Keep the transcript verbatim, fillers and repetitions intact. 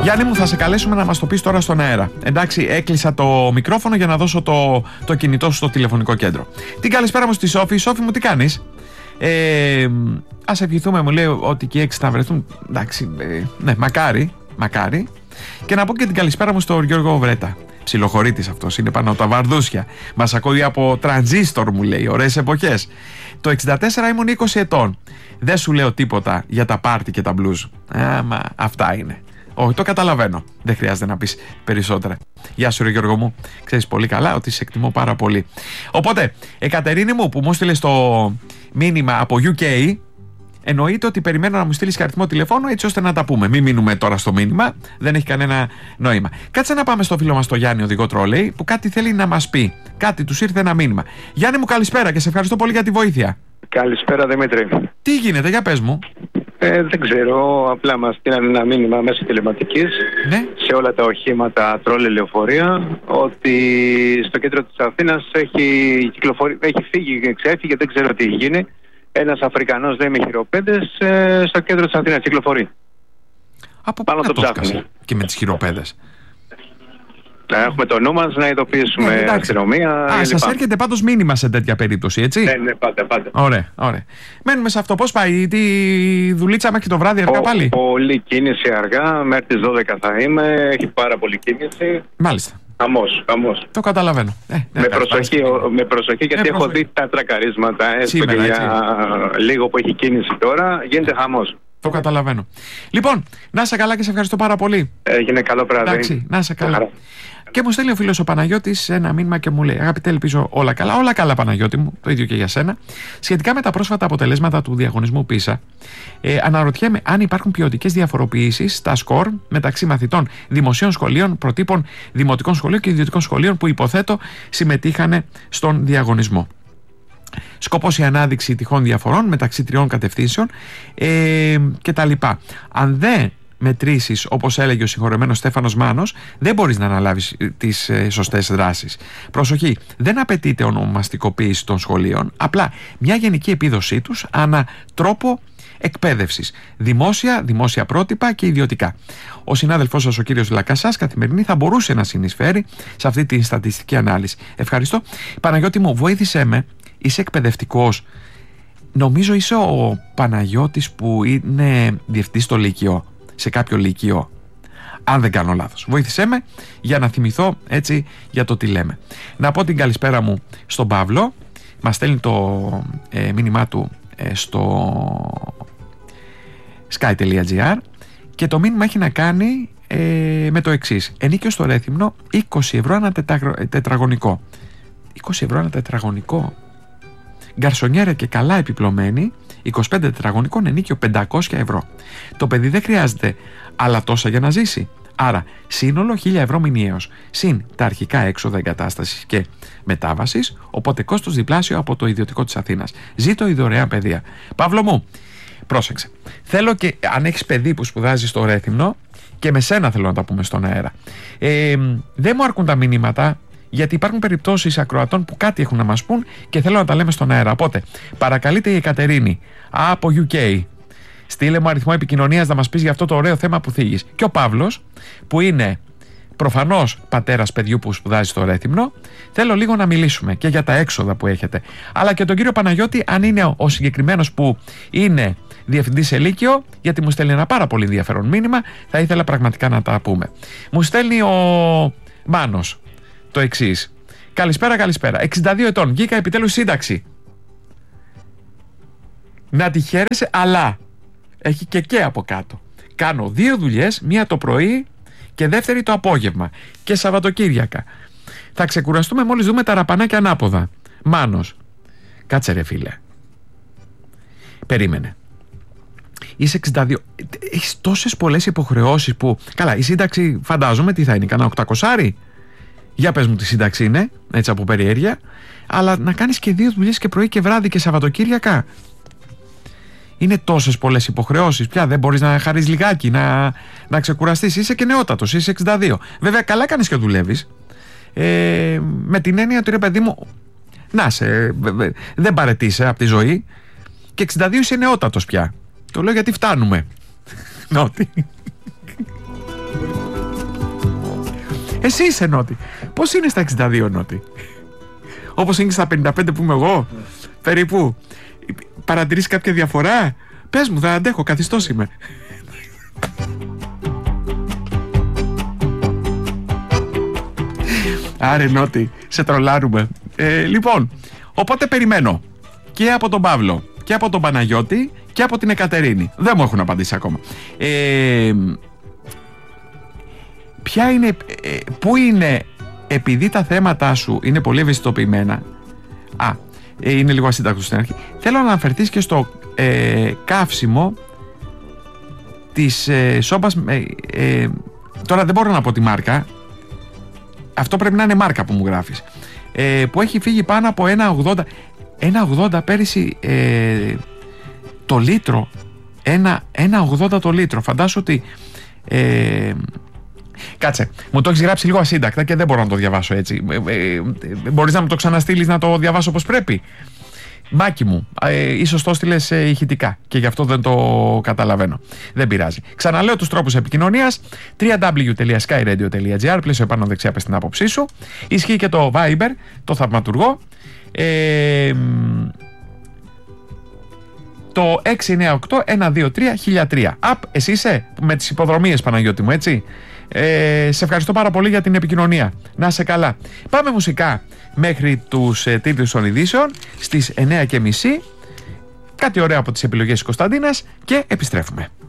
Γιάννη μου, θα σε καλέσουμε να μας το πεις τώρα στον αέρα. Εντάξει, έκλεισα το μικρόφωνο για να δώσω το, το κινητό σου στο τηλεφωνικό κέντρο. Την καλησπέρα μου στη Σόφη. Σόφη μου, τι κάνεις? Ε, ας ευχηθούμε, μου λέει, ότι και οι έξι θα βρεθούν. Εντάξει, ε, ναι, μακάρι, μακάρι. Και να πω και την καλησπέρα μου στον Γιώργο Βρέτα. Ψιλοχωρίτης αυτός, είναι πάνω από τα βαρδούσια. Μας ακούει από τρανζίστορ, μου λέει, ωραίες εποχές. Το εξήντα τέσσερα ήμουν είκοσι ετών. Δεν σου λέω τίποτα για τα πάρτι και τα μπλουζ. Άμα, αυτά είναι. Όχι, το καταλαβαίνω. Δεν χρειάζεται να πεις περισσότερα. Γεια σου, ρε Γιώργο μου. Ξέρεις πολύ καλά ότι σε εκτιμώ πάρα πολύ. Οπότε, Εκατερίνη μου, που μου στείλε το μήνυμα από γιου κέι, εννοείται ότι περιμένω να μου στείλεις και αριθμό τηλεφώνου έτσι ώστε να τα πούμε. Μην μείνουμε τώρα στο μήνυμα. Δεν έχει κανένα νόημα. Κάτσε να πάμε στο φίλο μας το Γιάννη, οδηγό τρόλεϊ, που κάτι θέλει να μας πει. Κάτι τους ήρθε ένα μήνυμα. Γιάννη μου, καλησπέρα και σε ευχαριστώ πολύ για τη βοήθεια. Καλησπέρα, Δημήτρη. Τι γίνεται, για πες μου. Ε, δεν ξέρω, απλά μας στείλανε ένα μήνυμα μέσω τηλεματικής, ναι, σε όλα τα οχήματα, τρόλε, λεωφορεία, ότι στο κέντρο της Αθήνας έχει, κυκλοφορεί, έχει φύγει, ξέφυγε, δεν ξέρω τι έχει γίνει, ένας Αφρικανός, λέει, με χειροπέδες, ε, στο κέντρο της Αθήνας κυκλοφορεί. Από πάνω το ψάχνουμε. Και με τις χειροπέδες. Να έχουμε το νου μας, να ειδοποιήσουμε ε, αστυνομία. Α, σας έρχεται πάντως μήνυμα σε τέτοια περίπτωση, έτσι. Ναι, ναι, πάντα, πάντα. Ωραία, ωραία. Μένουμε σε αυτό. Πώς πάει, τη δουλίτσα μέχρι το βράδυ, αργά πάλι? Πολύ κίνηση αργά, μέχρι τις δώδεκα θα είμαι, έχει πάρα πολύ κίνηση. Μάλιστα. Χαμός, χαμός. Το καταλαβαίνω. Ε, με, προσοχή, με προσοχή, γιατί με έχω προσοχή. δει τα τρακαρίσματα, έστω και για λίγο που έχει κίνηση τώρα, γίνεται χαμός. Το καταλαβαίνω. Λοιπόν, να είσαι καλά και σε ευχαριστώ πάρα πολύ. Έγινε καλό βράδυ. Εντάξει, να είσαι καλά. Και μου στέλνει ο φίλος ο Παναγιώτης ένα μήνυμα και μου λέει: Αγαπητέ, ελπίζω όλα καλά. Όλα καλά, Παναγιώτη μου, το ίδιο και για σένα. Σχετικά με τα πρόσφατα αποτελέσματα του διαγωνισμού πίσα, ε, αναρωτιέμαι αν υπάρχουν ποιοτικές διαφοροποιήσεις στα σκορ μεταξύ μαθητών δημοσίων σχολείων, προτύπων δημοτικών σχολείων και ιδιωτικών σχολείων που υποθέτω συμμετείχαν στον διαγωνισμό. Σκοπός η ανάδειξη τυχόν διαφορών μεταξύ τριών κατευθύνσεων ε, κτλ. Αν δεν μετρήσεις, όπως έλεγε ο συγχωρεμένος Στέφανος Μάνος, δεν μπορείς να αναλάβεις τις ε, σωστές δράσεις. Προσοχή, δεν απαιτείται ονομαστικοποίηση των σχολείων, απλά μια γενική επίδοσή τους ανά τρόπο εκπαίδευσης. Δημόσια, δημόσια πρότυπα και ιδιωτικά. Ο συνάδελφός σας, ο κύριος Λακασάς, Καθημερινή, θα μπορούσε να συνεισφέρει σε αυτή τη στατιστική ανάλυση. Ευχαριστώ. Παναγιώτη μου, βοήθησέ με. Είσαι εκπαιδευτικός. Νομίζω είσαι ο Παναγιώτης που είναι διευθυντής στο Λύκειο, σε κάποιο Λύκειο, αν δεν κάνω λάθος. Βοήθησέ με για να θυμηθώ έτσι για το τι λέμε. Να πω την καλησπέρα μου στον Παύλο. Μας στέλνει το ε, μήνυμά του ε, στο sky.gr και το μήνυμα έχει να κάνει ε, με το εξής. Ενίκιο στο Ρέθυμνο, είκοσι ευρώ ένα τετραγωνικό. είκοσι ευρώ ένα τετραγωνικό. Γκαρσονιέρα και καλά επιπλωμένη, είκοσι πέντε τετραγωνικών, ενίκιο πεντακόσια ευρώ. Το παιδί δεν χρειάζεται άλλα τόσα για να ζήσει. Άρα σύνολο χίλια ευρώ μηνιαίως, συν τα αρχικά έξοδα εγκατάστασης και μετάβασης, οπότε κόστος διπλάσιο από το ιδιωτικό της Αθήνας. Ζήτω η δωρεάν παιδεία. Παύλο μου, πρόσεξε. Θέλω και αν έχεις παιδί που σπουδάζει στο Ρέθυμνο, και με σένα θέλω να τα πούμε στον αέρα. Ε, δεν μου αρκούν τα μηνύματα, γιατί υπάρχουν περιπτώσεις ακροατών που κάτι έχουν να μας πούν και θέλω να τα λέμε στον αέρα. Οπότε, παρακαλείται η Εκατερίνη από γιου κέι. Στείλε μου αριθμό επικοινωνίας να μας πεις για αυτό το ωραίο θέμα που θίγεις. Και ο Παύλος, που είναι προφανώς πατέρας παιδιού που σπουδάζει στο Ρέθυμνο, θέλω λίγο να μιλήσουμε και για τα έξοδα που έχετε. Αλλά και τον κύριο Παναγιώτη, αν είναι ο συγκεκριμένος που είναι διευθυντής σε Λύκειο, γιατί μου στέλνει ένα πάρα πολύ ενδιαφέρον μήνυμα, θα ήθελα πραγματικά να τα πούμε. Μου στέλνει ο Μάνος το εξής. Καλησπέρα, καλησπέρα. εξήντα δύο ετών, βγήκα επιτέλους σύνταξη. Να τη χαίρεσαι, αλλά έχει και και από κάτω. Κάνω δύο δουλειές, μία το πρωί και δεύτερη το απόγευμα και Σαββατοκύριακα. Θα ξεκουραστούμε μόλις δούμε τα ραπανάκια ανάποδα. Μάνος, κάτσε ρε φίλε. Περίμενε. Είσαι εξήντα δύο. Έχεις τόσες πολλές υποχρεώσεις που... Καλά, η σύνταξη φαντάζομαι τι θα είναι, κανένα οκτακόσια. Για πες μου τι σύνταξη είναι, έτσι από περιέργεια. Αλλά να κάνεις και δύο δουλειές και πρωί και βράδυ και Σαββατοκύριακα. Είναι τόσες πολλές υποχρεώσεις. Πια δεν μπορείς να χαρείς λιγάκι, να, να ξεκουραστείς. Είσαι και νεότατος, είσαι εξήντα δύο. Βέβαια, καλά κάνεις και δουλεύεις. Ε, με την έννοια ότι ρε παιδί μου, να σε, δεν παρετείσαι από τη ζωή. Και εξήντα δύο είσαι νεότατος πια. Το λέω γιατί φτάνουμε. Νότι. Εσύ είσαι Νότι. Πώς είναι στα εξήντα δύο Νότι? Όπως είναι στα πενήντα πέντε που είμαι εγώ? Περίπου. Παρατηρείς κάποια διαφορά? Πες μου, δεν αντέχω, καθιστός είμαι. Άρε Νότι, σε τρολάρουμε. ε, Λοιπόν, οπότε περιμένω και από τον Παύλο και από τον Παναγιώτη και από την Εκατερίνη. Δεν μου έχουν απαντήσει ακόμα. ε, Ποια είναι, ε, πού είναι, επειδή τα θέματα σου είναι πολύ ευαισθητοποιημένα. Α, ε, είναι λίγο ασύντακτο στην αρχή. Θέλω να αναφερθείς και στο ε, καύσιμο της ε, σόμπας. ε, ε, Τώρα δεν μπορώ να πω τη μάρκα. Αυτό πρέπει να είναι μάρκα που μου γράφεις. ε, Που έχει φύγει πάνω από ένα ογδόντα. ένα ογδόντα πέρυσι ε, το λίτρο. ένα ογδόντα το λίτρο. Φαντάσου ότι ε, κάτσε, μου το έχεις γράψει λίγο ασύντακτα και δεν μπορώ να το διαβάσω έτσι. ε, ε, Μπορείς να μου το ξαναστείλεις να το διαβάσω όπως πρέπει? Μάκη μου, ε, ίσως το στείλες ε, ηχητικά και γι' αυτό δεν το καταλαβαίνω. Δεν πειράζει. Ξαναλέω τους τρόπους επικοινωνίας: double-u double-u double-u τελεία sky radio τελεία gr, πλαίσιο επάνω δεξιά, πες την άποψή σου. Ισχύει και το Viber, το θαυματουργό. Ε, το έξι εννιά οκτώ ένα δύο τρία χίλια τρία. Απ, εσύ είσαι με τις υποδρομίες, Παναγιώτη μου, έτσι. Ε, σε ευχαριστώ πάρα πολύ για την επικοινωνία. Να σε καλά. Πάμε μουσικά μέχρι τους ε, τίτλους των ειδήσεων στις εννιά και μισή. Κάτι ωραίο από τις επιλογές της Κωνσταντίνας και επιστρέφουμε.